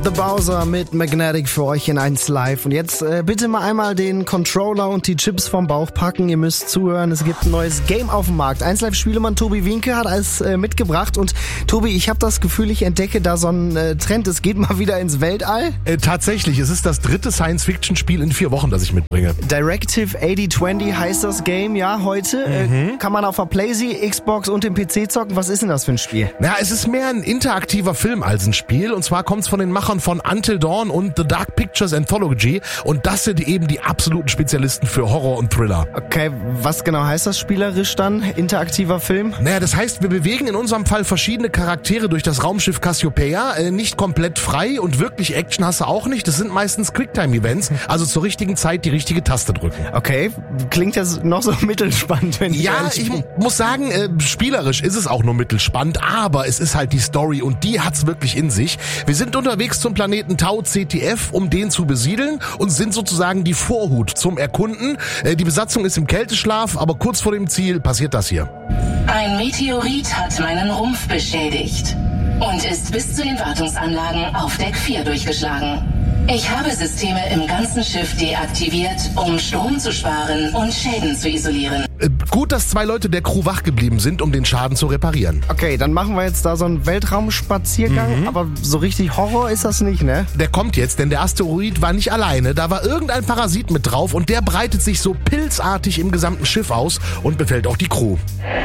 The Bowser mit Magnetic für euch in 1 Live. Und jetzt bitte mal einmal den Controller und die Chips vom Bauch packen. Ihr müsst zuhören, es gibt ein neues Game auf dem Markt. 1 Live Spielemann Tobi Wienke hat alles mitgebracht. Und Tobi, ich habe das Gefühl, ich entdecke da so einen Trend. Es geht mal wieder ins Weltall. Tatsächlich, es ist das 3. Science-Fiction-Spiel in 4 Wochen, das ich mitbringe. Directive 8020 heißt das Game, ja, heute. Kann man auf der PlayStation, Xbox und dem PC zocken. Was ist denn das für ein Spiel? Ja, es ist mehr ein interaktiver Film als ein Spiel. Und zwar kommt es von den Machern von Until Dawn und The Dark Pictures Anthology. Und das sind eben die absoluten Spezialisten für Horror und Thriller. Okay, was genau heißt das spielerisch dann? Interaktiver Film? Naja, das heißt, wir bewegen in unserem Fall verschiedene Charaktere durch das Raumschiff Cassiopeia. Nicht komplett frei und wirklich Action hast du auch nicht. Das sind meistens Quicktime-Events. Also zur richtigen Zeit die richtige Taste drücken. Okay, klingt jetzt noch so mittelspannend. Wenn ich muss sagen, spielerisch ist es auch nur mittelspannend, aber es ist halt die Story und die hat's wirklich in sich. Wir sind unterwegs zum Planeten Tau CTF, um den zu besiedeln und sind sozusagen die Vorhut zum Erkunden. Die Besatzung ist im Kälteschlaf, aber kurz vor dem Ziel passiert das hier. Ein Meteorit hat meinen Rumpf beschädigt und ist bis zu den Wartungsanlagen auf Deck 4 durchgeschlagen. Ich habe Systeme im ganzen Schiff deaktiviert, um Strom zu sparen und Schäden zu isolieren. Gut, dass 2 Leute der Crew wach geblieben sind, um den Schaden zu reparieren. Okay, dann machen wir jetzt da so einen Weltraumspaziergang, aber so richtig Horror ist das nicht, ne? Der kommt jetzt, denn der Asteroid war nicht alleine. Da war irgendein Parasit mit drauf und der breitet sich so pilzartig im gesamten Schiff aus und befällt auch die Crew.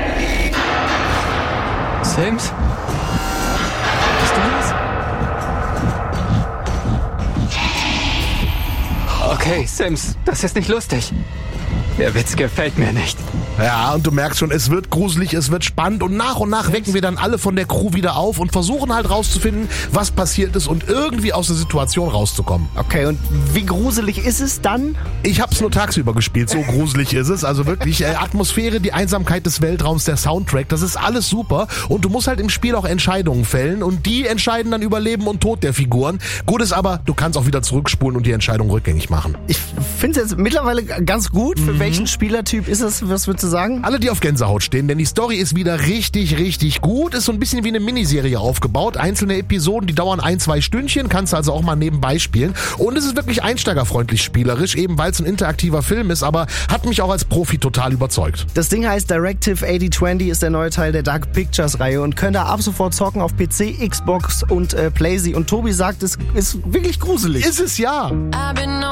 Sims? Bist du das? Okay, Sims, das ist nicht lustig. Der Witz gefällt mir nicht. Ja, und du merkst schon, es wird gruselig, es wird spannend und nach wecken wir dann alle von der Crew wieder auf und versuchen halt rauszufinden, was passiert ist und irgendwie aus der Situation rauszukommen. Okay, und wie gruselig ist es dann? Ich hab's nur tagsüber gespielt, so gruselig ist es. Also wirklich, Atmosphäre, die Einsamkeit des Weltraums, der Soundtrack, das ist alles super. Und du musst halt im Spiel auch Entscheidungen fällen und die entscheiden dann über Leben und Tod der Figuren. Gut ist aber, du kannst auch wieder zurückspulen und die Entscheidung rückgängig machen. Ich finde es jetzt mittlerweile ganz gut. Für welchen Spielertyp ist es, was würdest du sagen? Alle, die auf Gänsehaut stehen, denn die Story ist wieder richtig, richtig gut. Ist so ein bisschen wie eine Miniserie aufgebaut. Einzelne Episoden, die dauern 1-2 Stündchen, kannst du also auch mal nebenbei spielen. Und es ist wirklich einsteigerfreundlich spielerisch, eben weil es ein interaktiver Film ist, aber hat mich auch als Profi total überzeugt. Das Ding heißt Directive 8020, ist der neue Teil der Dark Pictures Reihe und könnt ihr ab sofort zocken auf PC, Xbox und PlayStation. Und Tobi sagt, es ist wirklich gruselig. Ist es ja.